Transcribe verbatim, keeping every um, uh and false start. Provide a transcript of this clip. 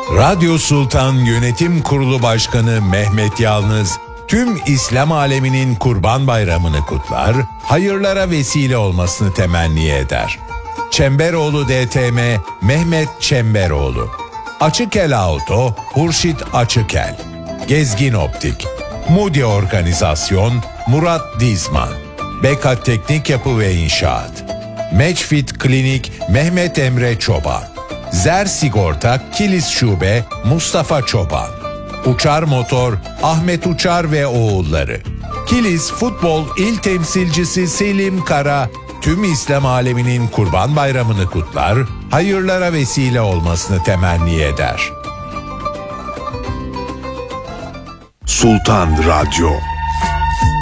Radyo Sultan Yönetim Kurulu Başkanı Mehmet Yalnız, tüm İslam aleminin Kurban Bayramı'nı kutlar, hayırlara vesile olmasını temenni eder. Çemberoğlu D T M Mehmet Çemberoğlu, Açıkel Auto Hurşit Açıkel, Gezgin Optik, Moody Organizasyon Murat Dizman, Bekat Teknik Yapı ve İnşaat, Matchfit Klinik Mehmet Emre Çoban, Zer Sigorta Kilis Şube Mustafa Çoban, Uçar Motor Ahmet Uçar ve oğulları, Kilis Futbol İl Temsilcisi Selim Kara, tüm İslam aleminin Kurban Bayramı'nı kutlar, hayırlara vesile olmasını temenni eder. Sultan Radyo.